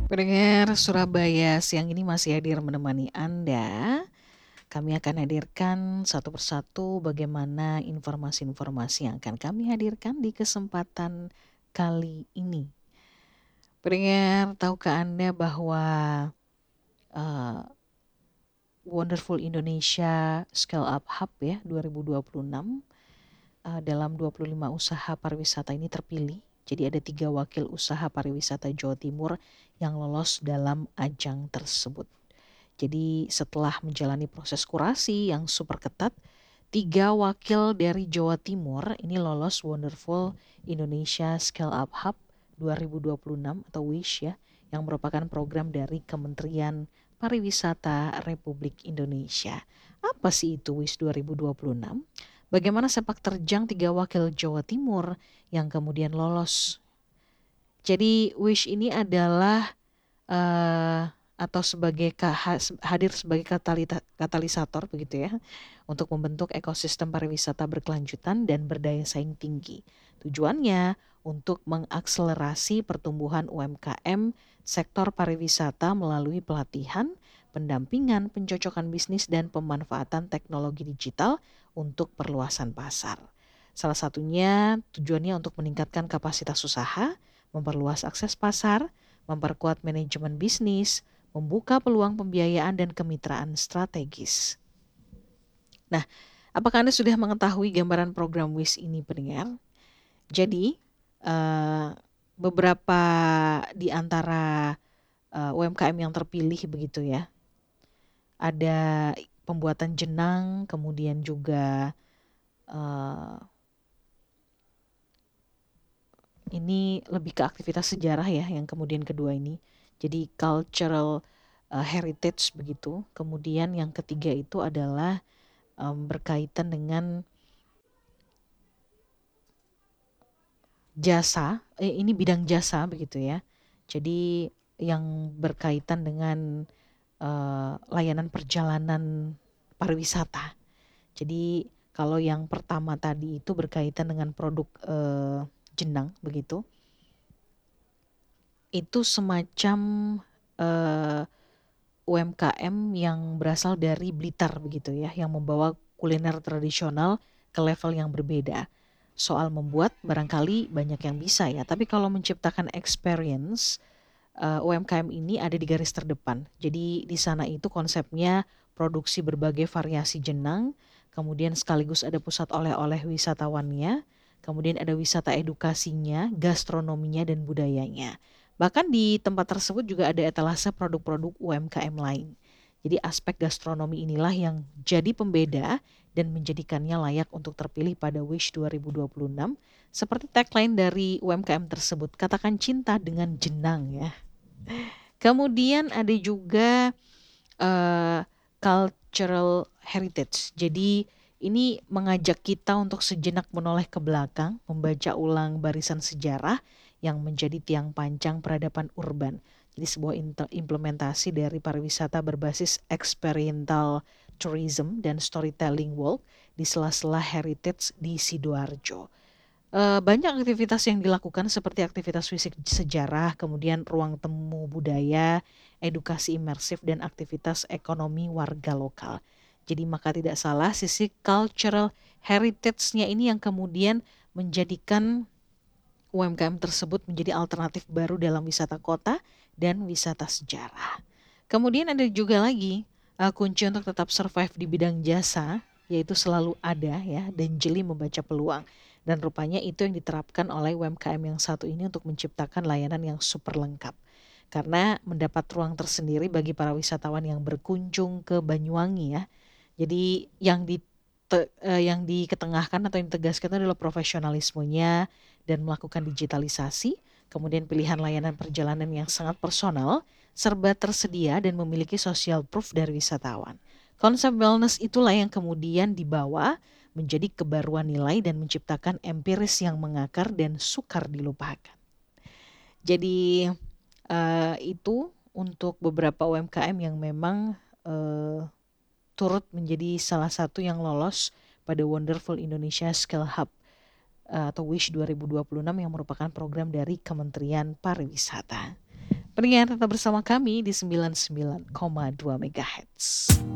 Pendengar Surabaya, siang ini masih hadir menemani Anda. Kami akan hadirkan satu persatu bagaimana informasi-informasi yang akan kami hadirkan di kesempatan kali ini. Pendengar, tahukah Anda bahwa uh, Wonderful Indonesia Scale Up Hub ya 2026 dalam 25 usaha pariwisata ini terpilih. Jadi ada 3 wakil usaha pariwisata Jawa Timur yang lolos dalam ajang tersebut. Jadi setelah menjalani proses kurasi yang super ketat, 3 wakil dari Jawa Timur ini lolos Wonderful Indonesia Scale Up Hub 2026 atau WISH ya, yang merupakan program dari Kementerian Pariwisata Republik Indonesia. Apa sih itu WISH 2026? Bagaimana sepak terjang 3 wakil Jawa Timur yang kemudian lolos? Jadi WISH ini adalah atau sebagai hadir sebagai katalisator begitu ya, untuk membentuk ekosistem pariwisata berkelanjutan dan berdaya saing tinggi. Tujuannya untuk mengakselerasi pertumbuhan UMKM sektor pariwisata melalui pelatihan, pendampingan, pencocokan bisnis dan pemanfaatan teknologi digital untuk perluasan pasar. Salah satunya tujuannya untuk meningkatkan kapasitas usaha, memperluas akses pasar, memperkuat manajemen bisnis, membuka peluang pembiayaan dan kemitraan strategis. Nah, apakah Anda sudah mengetahui gambaran program WIS ini, pendengar? Jadi, beberapa di antara UMKM yang terpilih begitu ya, ada pembuatan jenang, kemudian juga ini lebih ke aktivitas sejarah ya, yang kemudian kedua ini. Jadi cultural heritage begitu. Kemudian yang ketiga itu adalah berkaitan dengan jasa, ini bidang jasa begitu ya. Jadi yang berkaitan dengan layanan perjalanan pariwisata. Jadi kalau yang pertama tadi itu berkaitan dengan produk jenang begitu. Itu semacam UMKM yang berasal dari Blitar begitu ya, yang membawa kuliner tradisional ke level yang berbeda. Soal membuat barangkali banyak yang bisa ya, tapi kalau menciptakan experience, UMKM ini ada di garis terdepan. Jadi di sana itu konsepnya produksi berbagai variasi jenang, kemudian sekaligus ada pusat oleh-oleh wisatawannya, kemudian ada wisata edukasinya, gastronominya dan budayanya. Bahkan di tempat tersebut juga ada etalase produk-produk UMKM lain. Jadi aspek gastronomi inilah yang jadi pembeda dan menjadikannya layak untuk terpilih pada WISH 2026. Seperti tagline dari UMKM tersebut, katakan cinta dengan jenang ya. Kemudian ada juga cultural heritage. Jadi ini mengajak kita untuk sejenak menoleh ke belakang, membaca ulang barisan sejarah yang menjadi tiang panjang peradaban urban. Jadi sebuah implementasi dari pariwisata berbasis experiential tourism dan storytelling walk di sela-sela heritage di Sidoarjo. Banyak aktivitas yang dilakukan seperti aktivitas fisik sejarah, kemudian ruang temu budaya, edukasi imersif dan aktivitas ekonomi warga lokal. Jadi maka tidak salah sisi cultural heritage-nya ini yang kemudian menjadikan UMKM tersebut menjadi alternatif baru dalam wisata kota dan wisata sejarah. Kemudian ada juga lagi kunci untuk tetap survive di bidang jasa, yaitu selalu ada ya dan jeli membaca peluang. Dan rupanya itu yang diterapkan oleh UMKM yang satu ini untuk menciptakan layanan yang super lengkap. Karena mendapat ruang tersendiri bagi para wisatawan yang berkunjung ke Banyuwangi ya. Jadi yang diketengahkan atau yang ditegaskan itu adalah profesionalismenya dan melakukan digitalisasi, kemudian pilihan layanan perjalanan yang sangat personal, serba tersedia dan memiliki social proof dari wisatawan. Konsep wellness itulah yang kemudian dibawa menjadi kebaruan nilai dan menciptakan empiris yang mengakar dan sukar dilupakan. Jadi itu untuk beberapa UMKM yang memang turut menjadi salah satu yang lolos pada Wonderful Indonesia Scale Hub atau WISH 2026 yang merupakan program dari Kementerian Pariwisata. Pendengar tetap bersama kami di 99,2 MHz.